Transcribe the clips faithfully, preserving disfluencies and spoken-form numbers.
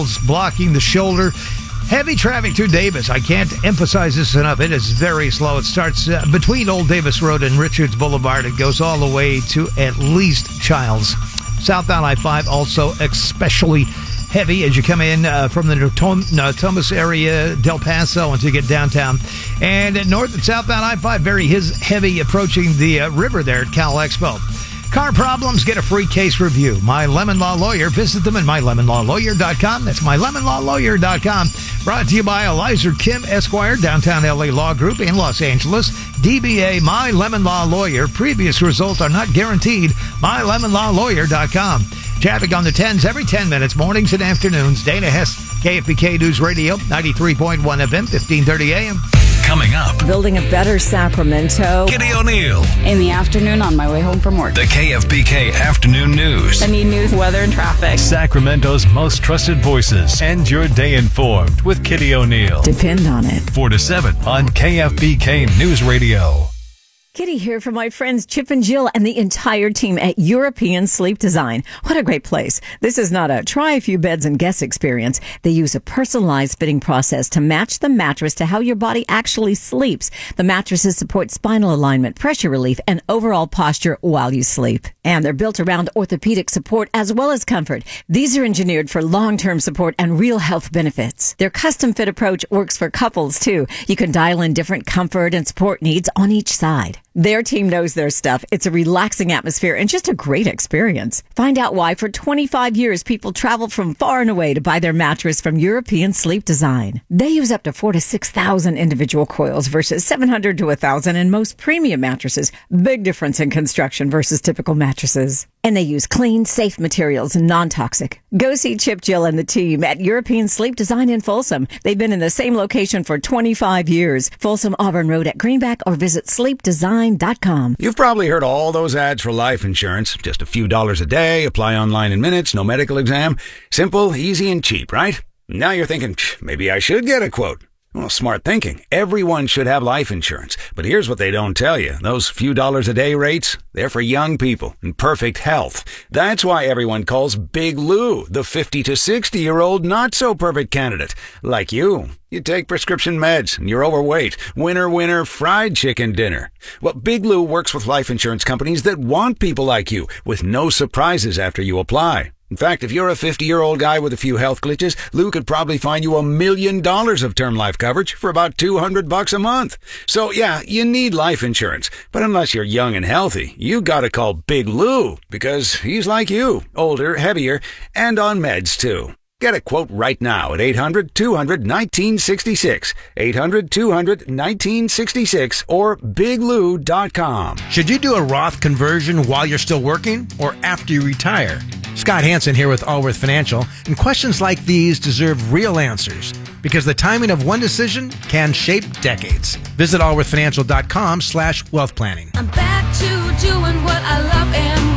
blocking the shoulder. Heavy traffic through Davis. I can't emphasize this enough. It is very slow. It starts uh, between Old Davis Road and Richards Boulevard. It goes all the way to at least Childs. Southbound I five also especially heavy as you come in uh, from the Natomas area, Del Paso, until you get downtown. And at north and southbound I five, very his heavy approaching the uh, river there at Cal Expo. Car problems, get a free case review. My Lemon Law Lawyer. Visit them at my lemon law lawyer dot com. That's my lemon law lawyer dot com. Brought to you by Eliza Kim Esquire, Downtown L A Law Group in Los Angeles. D B A, My Lemon Law Lawyer. Previous results are not guaranteed. my lemon law lawyer dot com. Traffic on the tens every ten minutes, mornings and afternoons. Dana Hess, K F B K News Radio, ninety-three point one F M, fifteen thirty A M. Coming up, building a better Sacramento. Kitty O'Neill. In the afternoon on my way home from work. The K F B K Afternoon News. I need news, weather, and traffic. Sacramento's most trusted voices. End your day informed with Kitty O'Neill. Depend on it. four to seven on K F B K News Radio. Kitty here for my friends Chip and Jill and the entire team at European Sleep Design. What a great place. This is not a try a few beds and guess experience. They use a personalized fitting process to match the mattress to how your body actually sleeps. The mattresses support spinal alignment, pressure relief, and overall posture while you sleep. And they're built around orthopedic support as well as comfort. These are engineered for long-term support and real health benefits. Their custom fit approach works for couples too. You can dial in different comfort and support needs on each side. Their team knows their stuff. It's a relaxing atmosphere and just a great experience. Find out why for twenty-five years people travel from far and away to buy their mattress from European Sleep Design. They use up to four to six thousand individual coils versus seven hundred to one thousand in most premium mattresses. Big difference in construction versus typical mattresses. And they use clean, safe materials and non-toxic. Go see Chip, Jill, and the team at European Sleep Design in Folsom. They've been in the same location for twenty-five years. Folsom Auburn Road at Greenback, or visit sleep design dot com. You've probably heard all those ads for life insurance. Just a few dollars a day, apply online in minutes, no medical exam. Simple, easy, and cheap, right? Now you're thinking, maybe I should get a quote. Well, smart thinking. Everyone should have life insurance. But here's what they don't tell you. Those few dollars a day rates, they're for young people in perfect health. That's why everyone calls Big Lou the fifty to sixty-year-old not-so-perfect candidate. Like you. You take prescription meds and you're overweight. Winner, winner, fried chicken dinner. Well, Big Lou works with life insurance companies that want people like you with no surprises after you apply. In fact, if you're a fifty-year-old guy with a few health glitches, Lou could probably find you a million dollars of term life coverage for about two hundred bucks a month. So yeah, you need life insurance. But unless you're young and healthy, you gotta call Big Lou because he's like you, older, heavier, and on meds too. Get a quote right now at eight hundred, two hundred, nineteen sixty-six, eight hundred, two hundred, nineteen sixty-six, or big lou dot com. Should you do a Roth conversion while you're still working or after you retire? Scott Hansen here with Allworth Financial, and questions like these deserve real answers because the timing of one decision can shape decades. Visit allworth financial dot com slash wealth planning. I'm back to doing what I love and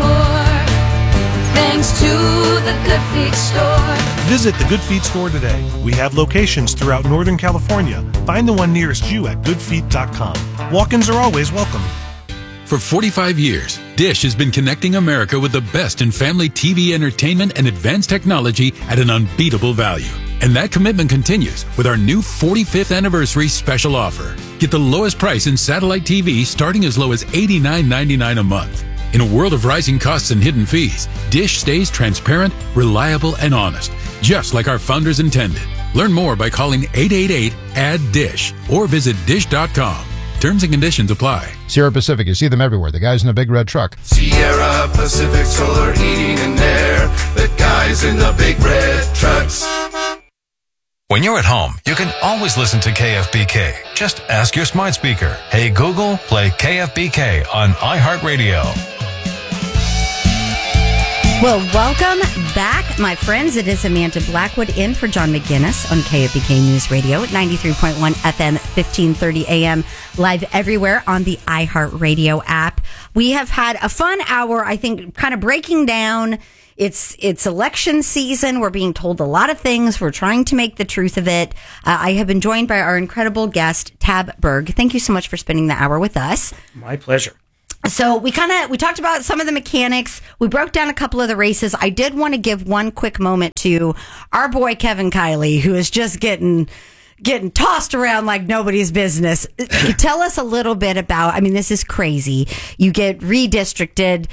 more, thanks to the Good Feet Store. Visit the Good Feet Store today. We have locations throughout Northern California. Find the one nearest you at good feet dot com. Walk-ins are always welcome. For forty-five years, Dish has been connecting America with the best in family T V entertainment and advanced technology at an unbeatable value. And that commitment continues with our new forty-fifth anniversary special offer. Get the lowest price in satellite T V starting as low as eighty-nine ninety-nine a month. In a world of rising costs and hidden fees, Dish stays transparent, reliable, and honest, just like our founders intended. Learn more by calling eight eight eight, A D D I S H or visit dish dot com. Terms and conditions apply. Sierra Pacific, you see them everywhere. The guys in the big red truck. Sierra Pacific Solar Heating and Air. The guys in the big red trucks. When you're at home, you can always listen to K F B K. Just ask your smart speaker, "Hey Google, play K F B K on iHeartRadio." Well, welcome back, my friends. It is Amanda Blackwood in for John McGinnis on K F B K News Radio at ninety-three point one F M, fifteen thirty A M, live everywhere on the iHeartRadio app. We have had a fun hour, I think, kind of breaking down. It's it's election season. We're being told a lot of things. We're trying to make the truth of it. Uh, I have been joined by our incredible guest, Tab Berg. Thank you so much for spending the hour with us. My pleasure. So we kind of, we talked about some of the mechanics. We broke down a couple of the races. I did want to give one quick moment to our boy, Kevin Kiley, who is just getting, getting tossed around like nobody's business. Tell us a little bit about, I mean, this is crazy. You get redistricted,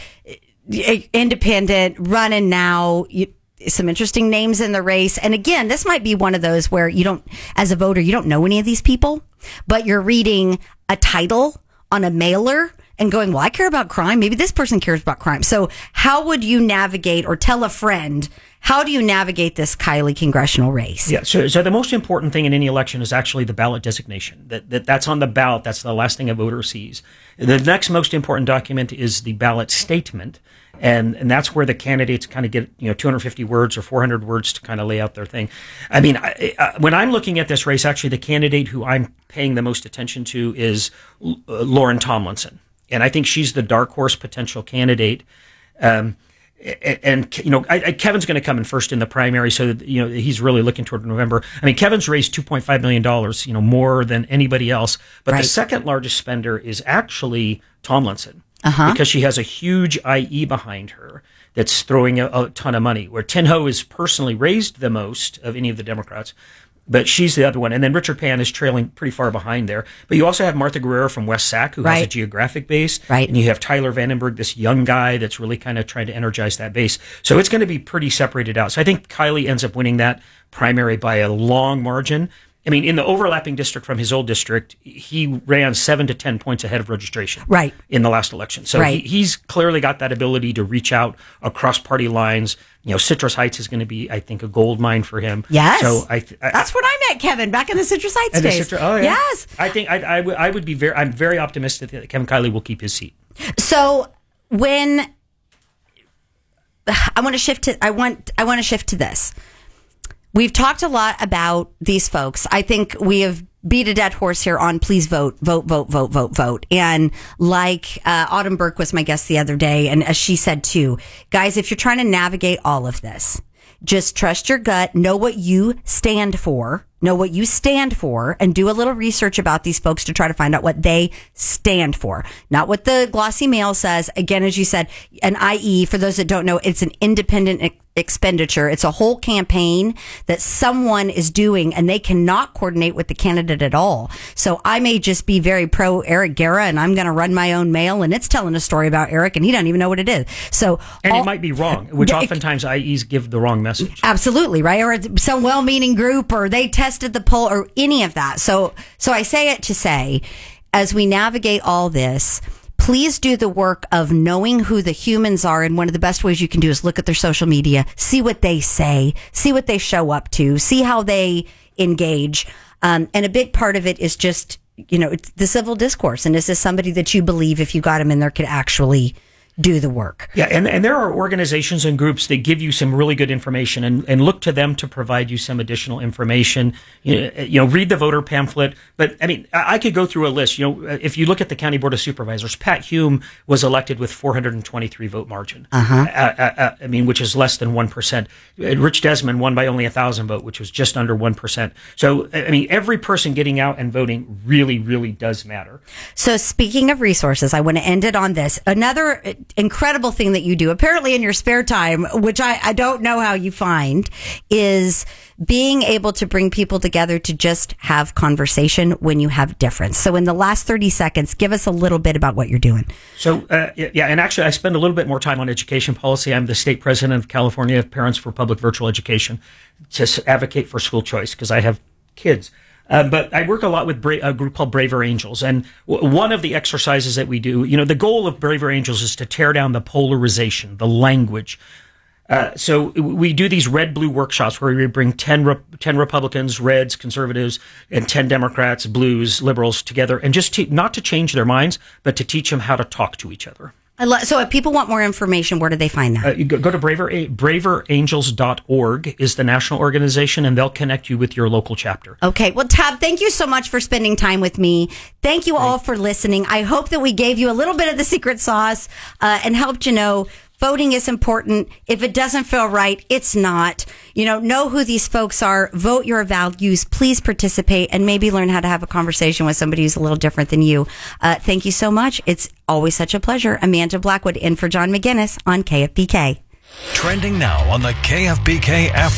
independent, running now, you, some interesting names in the race. And again, this might be one of those where you don't, as a voter, you don't know any of these people, but you're reading a title on a mailer and going, well, I care about crime. Maybe this person cares about crime. So how would you navigate, or tell a friend, how do you navigate this Kiley congressional race? Yeah, so, so the most important thing in any election is actually the ballot designation. That, that That's on the ballot. That's the last thing a voter sees. The next most important document is the ballot statement. And and that's where the candidates kind of get, you know, two hundred fifty words or four hundred words to kind of lay out their thing. I mean, I, I, when I'm looking at this race, actually the candidate who I'm paying the most attention to is uh, Lauren Tomlinson. And I think she's the dark horse potential candidate. Um, and, and, you know, I, I, Kevin's going to come in first in the primary, so that, you know, he's really looking toward November. I mean, Kevin's raised two point five million dollars, you know, more than anybody else. But right. The second largest spender is actually Tomlinson. Uh-huh. Because she has a huge I E behind her that's throwing a, a ton of money, where Tin Ho is personally raised the most of any of the Democrats. But she's the other one. And then Richard Pan is trailing pretty far behind there. But you also have Martha Guerrero from West Sac, who right. has a geographic base. Right. And you have Tyler Vandenberg, this young guy that's really kind of trying to energize that base. So it's going to be pretty separated out. So I think Kiley ends up winning that primary by a long margin. I mean, in the overlapping district from his old district, he ran seven to ten points ahead of registration. Right. In the last election. So right. he, he's clearly got that ability to reach out across party lines. You know, Citrus Heights is going to be, I think, a gold mine for him. Yes. So I, th- I that's when I met Kevin, back in the Citrus Heights the days. Citru- oh, yeah. Yes. I think I, I, w- I would be very, I'm very optimistic that Kevin Kiley will keep his seat. So when I want to shift to, I want, I want to shift to this. We've talked a lot about these folks. I think we have beat a dead horse here on please vote, vote, vote, vote, vote, vote. And like uh, Autumn Burke was my guest the other day, and as she said too, guys, if you're trying to navigate all of this, just trust your gut, know what you stand for, know what you stand for, and do a little research about these folks to try to find out what they stand for. Not what the glossy mail says. Again, as you said, an I E, for those that don't know, it's an independent ex- expenditure. It's a whole campaign that someone is doing, and they cannot coordinate with the candidate at all. So I may just be very pro Eric Guerra, and I'm going to run my own mail, and it's telling a story about Eric, and he doesn't even know what it is. So, and all, it might be wrong, which oftentimes I Es give the wrong message. Absolutely, right? Or it's some well-meaning group, or they tested the poll, or any of that. So, so I say it to say, as we navigate all this, please do the work of knowing who the humans are. And one of the best ways you can do is look at their social media, see what they say, see what they show up to, see how they engage. Um, and a big part of it is just, you know, it's the civil discourse. And is this somebody that you believe, if you got him in there, could actually do the work? Yeah, and, and there are organizations and groups that give you some really good information, and, and look to them to provide you some additional information. You know, you know, read the voter pamphlet. But, I mean, I, I could go through a list. You know, if you look at the County Board of Supervisors, Pat Hume was elected with four hundred twenty-three vote margin. Uh-huh. Uh, uh, I mean, which is less than one percent. Rich Desmond won by only one thousand vote, which was just under one percent. So, I mean, every person getting out and voting really, really does matter. So, speaking of resources, I want to end it on this. Another incredible thing that you do, apparently in your spare time, which I, I don't know how you find, is being able to bring people together to just have conversation when you have difference. So in the last thirty seconds, give us a little bit about what you're doing. So, uh, yeah, and actually I spend a little bit more time on education policy. I'm the state president of California Parents for Public Virtual Education, to advocate for school choice because I have kids. Uh, but I work a lot with Bra- a group called Braver Angels. And w- one of the exercises that we do, you know, the goal of Braver Angels is to tear down the polarization, the language. Uh, so we do these red-blue workshops where we bring ten, re- ten Republicans, Reds, Conservatives, and ten Democrats, Blues, Liberals together, and just te- not to change their minds, but to teach them how to talk to each other. I lo- so if people want more information, where do they find that? Uh, you go, go to braver, braver angels dot org is the national organization, and they'll connect you with your local chapter. Okay. Well, Tab, thank you so much for spending time with me. Thank you all for listening. I hope that we gave you a little bit of the secret sauce uh, and helped you know Voting is important. If it doesn't feel right, it's not. You know, know who these folks are. Vote your values. Please participate and maybe learn how to have a conversation with somebody who's a little different than you. Uh, thank you so much. It's always such a pleasure. Amanda Blackwood in for John McGinnis on K F B K. Trending now on the K F B K app.